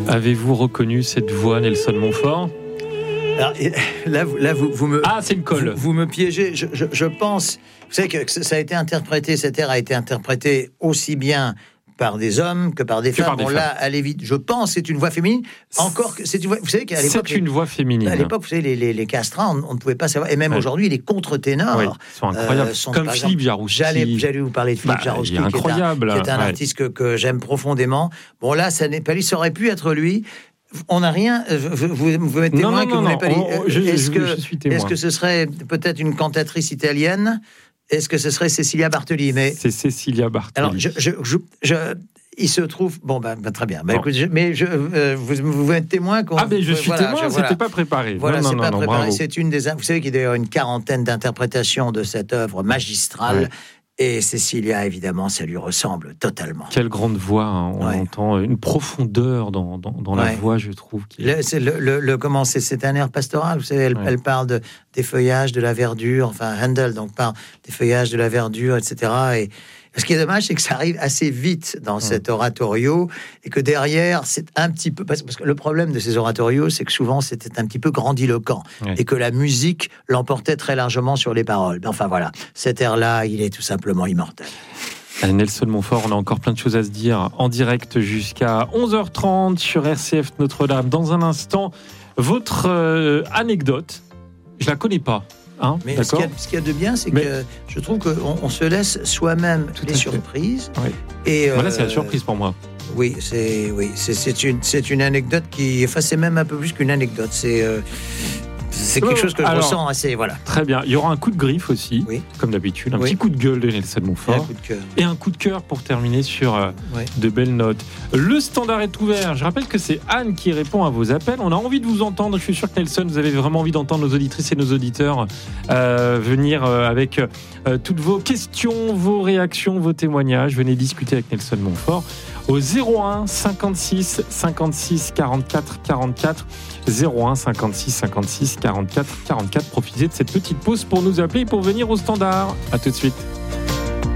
Avez-vous reconnu cette voix, Nelson Montfort ? Alors, là, vous me... Ah, c'est une colle. Vous me piégez. Je pense... Vous savez que ça a été interprété, cet air a été interprété aussi bien par des hommes que par des femmes. Là, allez vite. Je pense que c'est une voix féminine. Encore que c'est une voix... Vous savez qu'à l'époque... C'est une voix féminine. À l'époque, vous savez, les castrats, on ne pouvait pas savoir. Et même aujourd'hui, les contre-ténors... Oui, sont incroyables. Comme Philippe Jarouski. J'allais vous parler de Philippe Jarouski, qui est un artiste que j'aime profondément. Bon, là, ça n'est pas lui. Ça aurait pu être lui. On n'a rien. Vous mettez témoin que vous n'avez pas dit. Je suis témoin. Est-ce que ce serait peut-être une cantatrice italienne ? Est-ce que ce serait Cecilia Bartoli ? C'est Cecilia Bartoli. Alors, il se trouve... Bon, très bien. Écoute, vous êtes témoin qu'on... Ah, mais je suis témoin, c'était pas préparé. Voilà, c'est pas préparé. Bravo. C'est une des... Vous savez qu'il y a une quarantaine d'interprétations de cette œuvre magistrale. Ouais. Et Cecilia, évidemment, ça lui ressemble totalement. Quelle grande voix, hein. On entend une profondeur dans la voix, je trouve. Comment c'est un air pastoral, vous savez, elle parle des feuillages, de la verdure, enfin Handel donc parle des feuillages, de la verdure, etc. Et ce qui est dommage, c'est que ça arrive assez vite dans cet oratorio et que derrière, c'est un petit peu... Parce que le problème de ces oratorios, c'est que souvent, c'était un petit peu grandiloquent et que la musique l'emportait très largement sur les paroles. Enfin voilà, cet air-là, il est tout simplement immortel. Nelson Montfort, on a encore plein de choses à se dire en direct jusqu'à 11h30 sur RCF Notre-Dame. Dans un instant, votre anecdote, je la connais pas. Hein, mais ce qu'il y a de bien, c'est que je trouve qu'on se laisse soi-même les surprises. Oui. Et voilà, c'est la surprise pour moi. Oui, c'est une anecdote qui... Enfin, c'est même un peu plus qu'une anecdote. C'est quelque chose que je ressens assez... Voilà. Très bien. Il y aura un coup de griffe aussi, comme d'habitude. Un petit coup de gueule de Nelson Montfort. Et un coup de cœur pour terminer sur de belles notes. Le standard est ouvert. Je rappelle que c'est Anne qui répond à vos appels. On a envie de vous entendre. Je suis sûr que Nelson, vous avez vraiment envie d'entendre nos auditrices et nos auditeurs venir avec toutes vos questions, vos réactions, vos témoignages. Venez discuter avec Nelson Montfort au 01 56 56 44 44. 01 56 56 44 44. Profitez de cette petite pause pour nous appeler et pour venir au standard. À tout de suite.